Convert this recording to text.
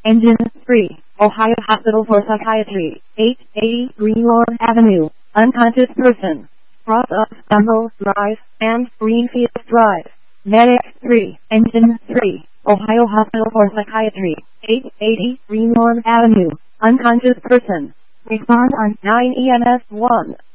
Engine 3, Ohio Hospital for Psychiatry, 880 Greenlawn Avenue, unconscious person. Cross up Stumble Drive and Greenfield Drive. Medic 3, Engine 3, Ohio Hospital for Psychiatry, 880 Greenlawn Avenue, unconscious person. Respond on 9 EMS 1.